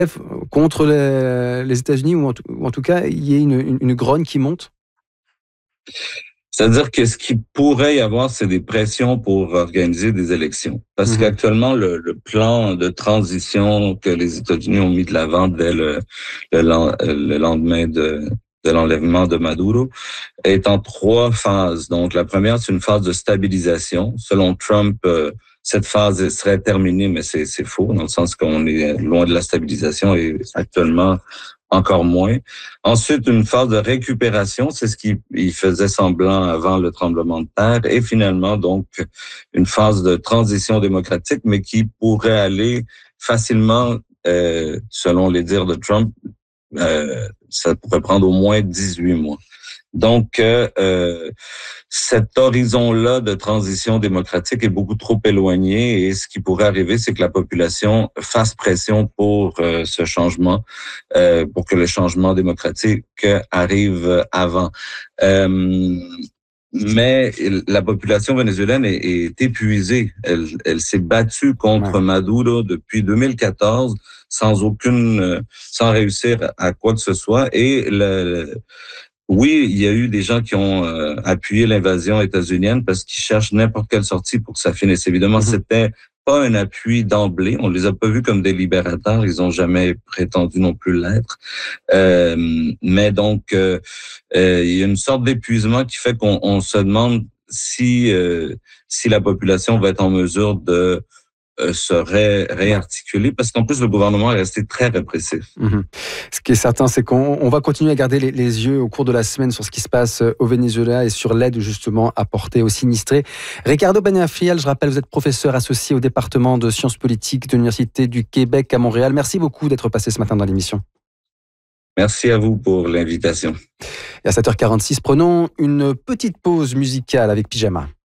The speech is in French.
contre les États-Unis, ou en tout cas, il y ait une grogne qui monte? C'est-à-dire que ce qui pourrait y avoir, c'est des pressions pour organiser des élections. Parce Mmh. qu'actuellement, le plan de transition que les États-Unis ont mis de l'avant dès le lendemain de l'enlèvement de Maduro est en 3 phases. Donc, la première, c'est une phase de stabilisation. Selon Trump, cette phase serait terminée, mais c'est faux, dans le sens qu'on est loin de la stabilisation et actuellement encore moins. Ensuite, une phase de récupération, c'est ce qu'il faisait semblant avant le tremblement de terre. Et finalement, donc, une phase de transition démocratique, mais qui pourrait aller facilement, selon les dires de Trump, ça pourrait prendre au moins 18 mois. Donc, cet horizon-là de transition démocratique est beaucoup trop éloigné et ce qui pourrait arriver, c'est que la population fasse pression pour ce changement, pour que le changement démocratique arrive avant. Mais la population vénézuélienne est épuisée. Elle s'est battue contre Maduro depuis 2014 sans réussir à quoi que ce soit. Et oui, il y a eu des gens qui ont appuyé l'invasion états-unienne parce qu'ils cherchent n'importe quelle sortie pour que ça finisse. Évidemment, c'était pas un appui d'emblée. On les a pas vus comme des libérateurs. Ils ont jamais prétendu non plus l'être. Mais donc, il y a une sorte d'épuisement qui fait qu'on se demande si la population va être en mesure de se réarticuler, parce qu'en plus, le gouvernement est resté très répressif. Ce qui est certain, c'est qu'on va continuer à garder les yeux au cours de la semaine sur ce qui se passe au Venezuela et sur l'aide justement apportée aux sinistrés. Ricardo Peñafiel, je rappelle, vous êtes professeur associé au département de sciences politiques de l'Université du Québec à Montréal. Merci beaucoup d'être passé ce matin dans l'émission. Merci à vous pour l'invitation. Et à 7h46, prenons une petite pause musicale avec Pyjama.